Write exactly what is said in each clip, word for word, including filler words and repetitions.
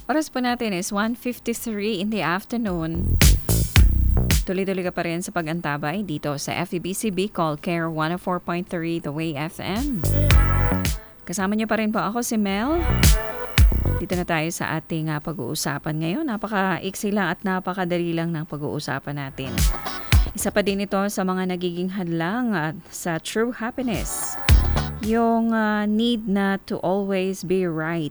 Oras po natin is one fifty-three in the afternoon. Tuloy-tuloy ka pa rin sa pag-antabay dito sa F E B C Bicol Care one oh four point three The Way F M. Kasama niyo pa rin po ako si Mel. Dito na tayo sa ating uh, pag-uusapan ngayon. Napaka-iksi lang at napakadali lang ng pag-uusapan natin. Isa pa din ito sa mga nagiging hadlang uh, sa true happiness. Yung uh, need na to always be right.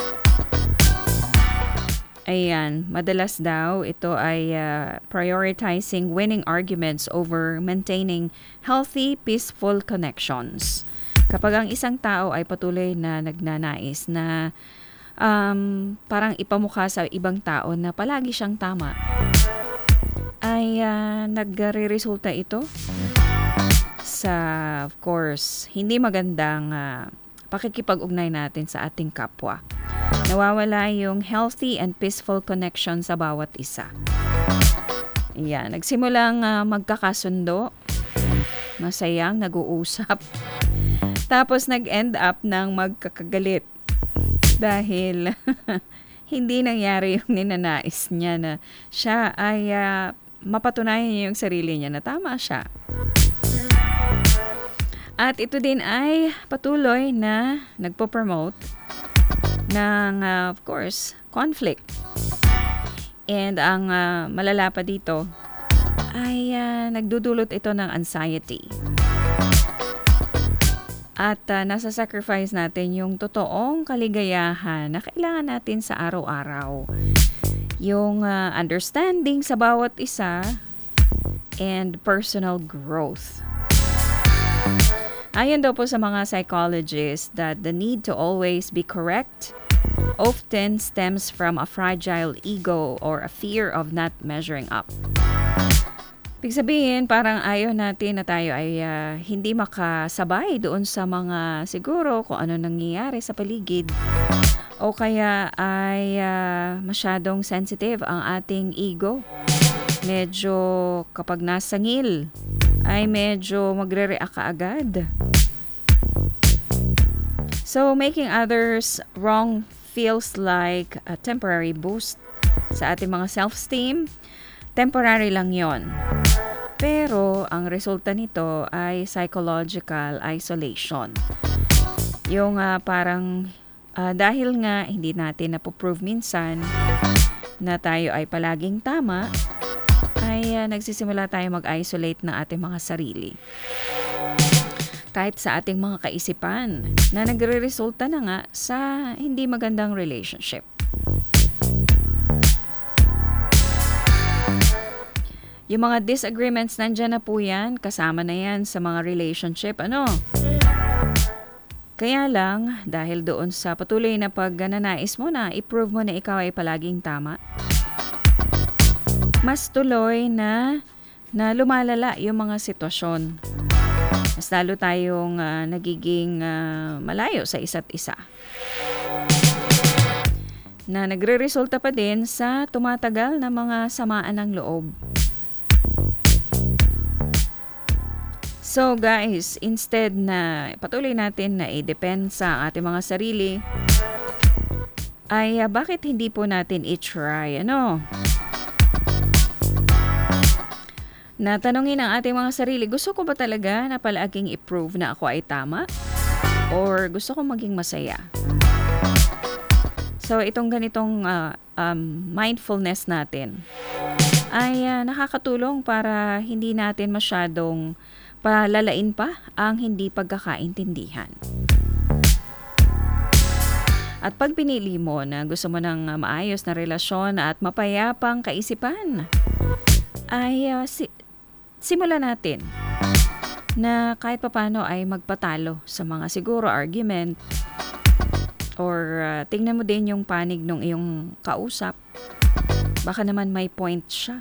Ayan, madalas daw ito ay uh, prioritizing winning arguments over maintaining healthy, peaceful connections. Kapag ang isang tao ay patuloy na nagnanais na um, parang ipamukha sa ibang tao na palagi siyang tama, ay uh, nagre-resulta ito sa, of course, hindi magandang uh, pakikipag-ugnay natin sa ating kapwa. Nawawala yung healthy and peaceful connection sa bawat isa. Yan, nagsimulang uh, magkakasundo, masayang nag-uusap, tapos nag-end up ng magkakagalit dahil hindi nangyari yung ninanais niya na siya ay uh, mapatunayan niya yung sarili niya na tama siya. At ito din ay patuloy na nagpo-promote ng, uh, of course, conflict. And ang uh, malala pa dito ay uh, nagdudulot ito ng anxiety. At uh, nasa-sacrifice natin yung totoong kaligayahan na kailangan natin sa araw-araw. Yung uh, understanding sa bawat isa and personal growth. Ayon daw po sa mga psychologists that the need to always be correct often stems from a fragile ego or a fear of not measuring up. Ibig sabihin, parang ayaw natin na tayo ay uh, hindi makasabay doon sa mga siguro kung ano nangyayari sa paligid. O kaya ay uh, masyadong sensitive ang ating ego. Medyo kapag nasangil, ay medyo magre-react ka agad. So, making others wrong feels like a temporary boost sa ating mga self-esteem. Temporary lang yon. Pero, ang resulta nito ay psychological isolation. Yung uh, parang uh, dahil nga hindi natin napoprove minsan na tayo ay palaging tama, ay uh, nagsisimula tayo mag-isolate ng ating mga sarili. Kahit sa ating mga kaisipan na nagre-resulta na nga sa hindi magandang relationship. Yung mga disagreements, nandyan na po yan. Kasama na yan sa mga relationship. Ano? Kaya lang, dahil doon sa patuloy na paggananais mo na i-prove mo na ikaw ay palaging tama, mas tuloy na, na lumalala yung mga sitwasyon. Mas lalo tayong uh, nagiging uh, malayo sa isa't isa. Na nagre-resulta pa din sa tumatagal na mga samaan ng loob. So guys, instead na patuloy natin na i-depensa ang ating mga sarili, ay uh, bakit hindi po natin i-try, ano? Na tanungin ang ating mga sarili, gusto ko ba talaga na palaging i-prove na ako ay tama? Or gusto ko maging masaya? So, itong ganitong uh, um, mindfulness natin ay uh, nakakatulong para hindi natin masyadong palalain pa ang hindi pagkakaintindihan. At pag pinili mo na gusto mo ng uh, maayos na relasyon at mapayapang kaisipan, ay uh, si simulan natin na kahit papano ay magpatalo sa mga siguro argument or uh, tingnan mo din yung panig ng iyong kausap. Baka naman may point siya.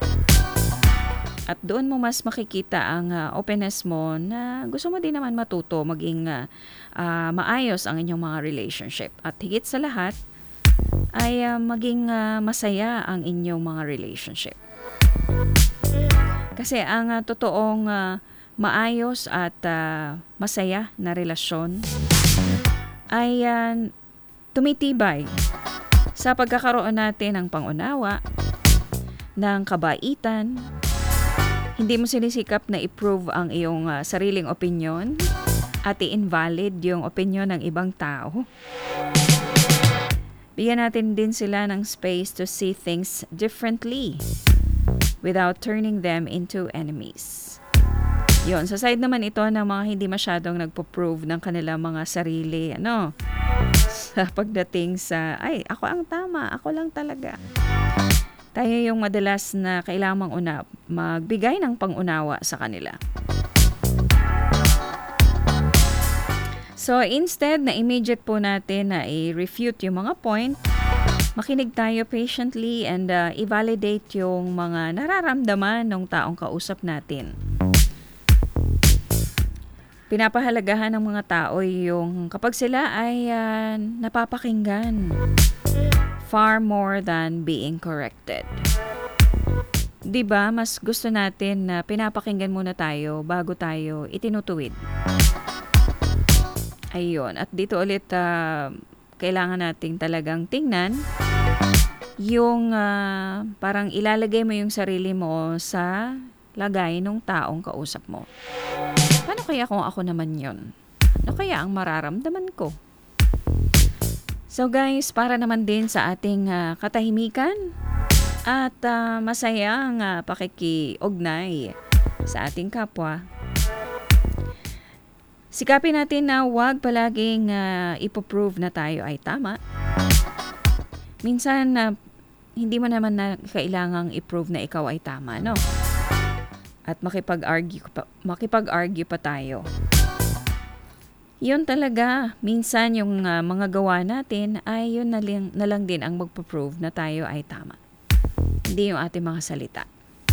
At doon mo mas makikita ang uh, openness mo na gusto mo din naman matuto maging uh, uh, maayos ang inyong mga relationship. At higit sa lahat ay uh, maging uh, masaya ang inyong mga relationship. Kasi ang uh, totoong uh, maayos at uh, masaya na relasyon ay uh, tumitibay sa pagkakaroon natin ng pangunawa, ng kabaitan. Hindi mo sinisikap na i-prove ang iyong uh, sariling opinyon at i-invalid yung opinyon ng ibang tao. Bigyan natin din sila ng space to see things differently without turning them into enemies. Yun, sa side naman ito ng mga hindi masyadong nagpo-prove ng kanilang mga sarili, ano, sa pagdating sa, ay, ako ang tama, ako lang talaga. Tayo yung madalas na kailangang una, magbigay ng pangunawa sa kanila. So, instead na immediate po natin na i-refute yung mga point, makinig tayo patiently and uh, i-validate yung mga nararamdaman ng taong kausap natin. Pinapahalagahan ng mga tao yung kapag sila ay uh, napapakinggan. Far more than being corrected. 'Di ba, mas gusto natin na pinapakinggan muna tayo bago tayo itinutuwid. Ayun, at dito ulit uh, kailangan nating talagang tingnan yung uh, parang ilalagay mo yung sarili mo sa lagay ng taong kausap mo. Paano kaya kung ako naman yun? Ano kaya ang mararamdaman ko? So guys, para naman din sa ating uh, katahimikan at uh, masayang uh, pakikiognay sa ating kapwa, sikapin natin na huwag palaging uh, ipoprove na tayo ay tama. Minsan, uh, hindi mo naman na kailangang iprove na ikaw ay tama, no? At makipag-argue pa, makipag-argue pa tayo. Yun talaga, minsan yung uh, mga gawa natin ay yun na lang, na lang din ang magpo-prove na tayo ay tama. Hindi yung ating mga salita.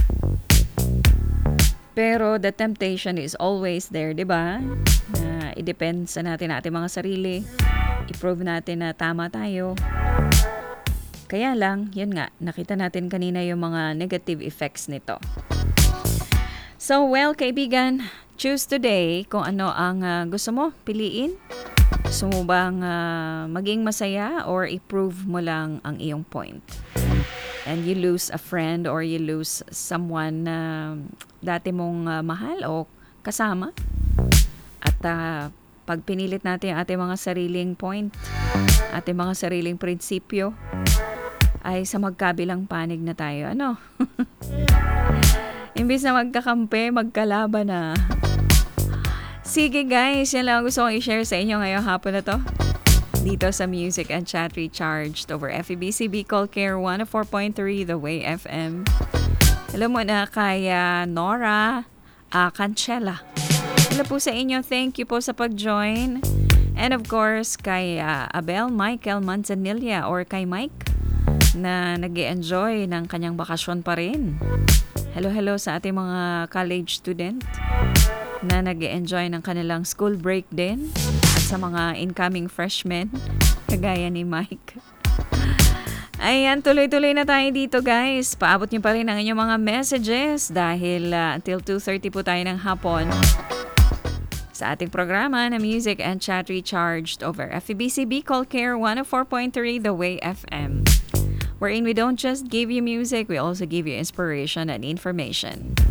Pero the temptation is always there, di ba? Na i-depend sa natin ating mga sarili. I-prove natin na tama tayo. Kaya lang, yun nga, nakita natin kanina yung mga negative effects nito. So, well, kaibigan, choose today kung ano ang uh, gusto mo piliin. Gusto mo bang uh, maging masaya or i-prove mo lang ang iyong point? And you lose a friend or you lose someone na uh, dati mong uh, mahal o kasama. At uh, pag pinilit natin ang ating mga sariling point, ating mga sariling prinsipyo, ay sa magkabilang panig na tayo. Ano? Imbis na magkakampi, magkalaban na. Sige guys, yan lang gusto kong i-share sa inyo ngayong hapon na to. Dito sa Music and Chat Recharged over F E B C Bicol Care one oh four point three The Way F M. Hello muna kay uh, Nora uh, Cancela. Hello po sa inyo. Thank you po sa pag-join. And of course, kay uh, Abel Michael Manzanilla or kay Mike na nag-e-enjoy ng kanyang bakasyon pa rin. Hello, hello sa ating mga college student na nag-e-enjoy ng kanilang school break din at sa mga incoming freshmen kagaya ni Mike. Ayan, tuloy-tuloy na tayo dito guys. Paabot niyo pa rin ang inyong mga messages dahil uh, until two thirty po tayo ng hapon sa ating programa na Music and Chat Recharged over F E B C Bicol Care one oh four point three The Way F M. Wherein we don't just give you music, we also give you inspiration and information.